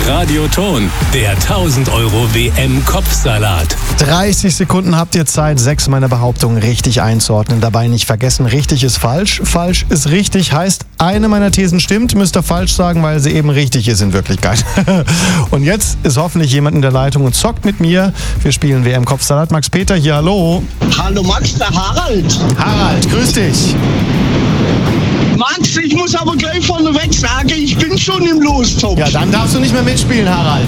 Radioton, der 1000 Euro WM-Kopfsalat. 30 Sekunden habt ihr Zeit, 6 meiner Behauptungen richtig einzuordnen. Dabei nicht vergessen, richtig ist falsch, falsch ist richtig. Heißt, eine meiner Thesen stimmt, müsst ihr falsch sagen, weil sie eben richtig ist in Wirklichkeit. Und jetzt ist hoffentlich jemand in der Leitung und zockt mit mir. Wir spielen WM-Kopfsalat. Max Peter hier, hallo. Hallo Max, der Harald. Harald, grüß dich. Max, ich muss aber gleich vorneweg sagen, ich bin schon im Lostopf. Ja, dann darfst du nicht mehr mitspielen, Harald.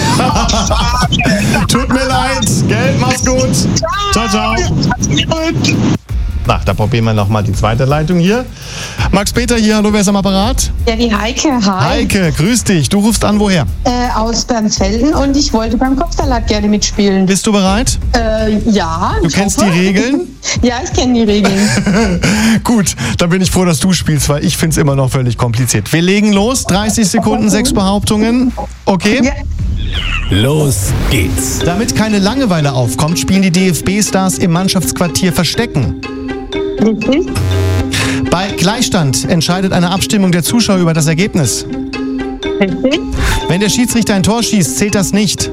Tut mir leid, Geld, mach's gut. Ciao, ciao. Na, da probieren wir nochmal die zweite Leitung hier. Max Peter hier, hallo, wer ist am Apparat? Ja, die Heike, hi. Heike, grüß dich. Du rufst an, woher? Aus Bernsfelden und ich wollte beim Kopfsalat gerne mitspielen. Bist du bereit? Ja. Du kennst die Regeln? Ja, ich kenne die Regeln. Gut, dann bin ich froh, dass du spielst, weil ich finde es immer noch völlig kompliziert. Wir legen los, 30 Sekunden, 6 Behauptungen. Okay? Ja. Los geht's. Damit keine Langeweile aufkommt, spielen die DFB-Stars im Mannschaftsquartier Verstecken. Richtig. Bei Gleichstand entscheidet eine Abstimmung der Zuschauer über das Ergebnis. Richtig. Wenn der Schiedsrichter ein Tor schießt, zählt das nicht.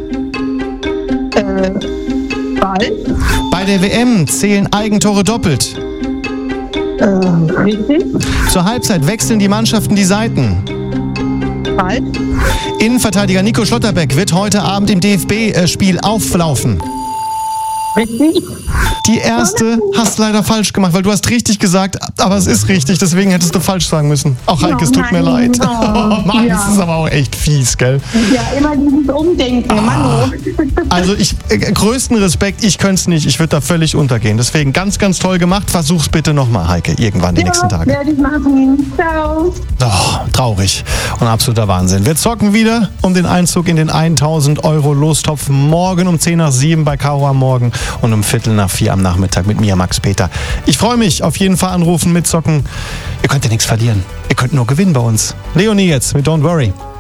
Ball. Bei der WM zählen Eigentore doppelt. Richtig. Zur Halbzeit wechseln die Mannschaften die Seiten. Ball. Innenverteidiger Nico Schlotterbeck wird heute Abend im DFB-Spiel auflaufen. Richtig. Die erste hast du leider falsch gemacht, weil du hast richtig gesagt, aber es ist richtig, deswegen hättest du falsch sagen müssen. Auch Heike, es tut mir leid. Oh Mann, Ja. das ist aber auch echt fies, gell? Ja, immer dieses Umdenken. Mann. Also größten Respekt, ich könnte es nicht, ich würde da völlig untergehen. Deswegen ganz, ganz toll gemacht. Versuch's bitte nochmal, Heike, irgendwann die nächsten Tage. Werde ich machen. Ciao. Oh, traurig und absoluter Wahnsinn. Wir zocken wieder um den Einzug in den 1000 Euro Lostopf morgen um 10 nach 7 bei Karo am Morgen und um 3:45 am Nachmittag mit mir, Max Peter. Ich freue mich, auf jeden Fall anrufen, mitzocken. Ihr könnt ja nichts verlieren. Ihr könnt nur gewinnen bei uns. Leonie jetzt mit Don't Worry.